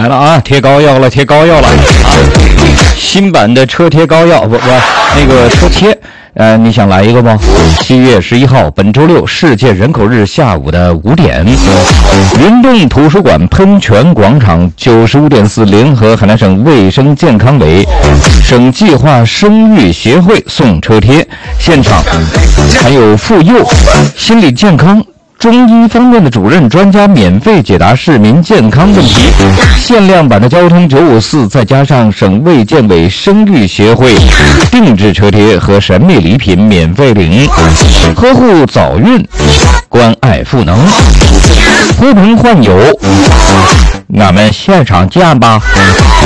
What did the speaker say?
来了啊，贴膏药了，贴膏药了啊！新版的车贴膏药，不，那个车贴。你想来一个吗？7月11号，本周六，世界人口日下午的5点，云洞图书馆喷泉广场95.4联合海南省卫生健康委、省计划生育协会送车贴，现场还有妇幼、心理健康、中医方面的主任专家免费解答市民健康问题，限量版的交通954，再加上省卫健委生育协会定制车贴和神秘礼品免费领，呵护早孕，关爱赋能，呼朋唤友，俺们现场见吧。